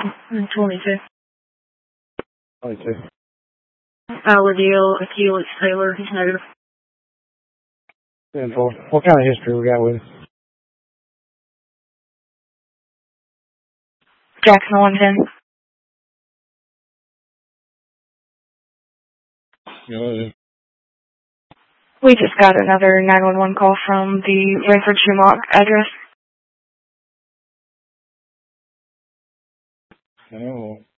22. 22. Aladil Felix Taylor, he's negative. 10-4. What kind of history we got with him? Jackson 110. Yeah, We just got another 911 call from the Renford Schumach address. oh.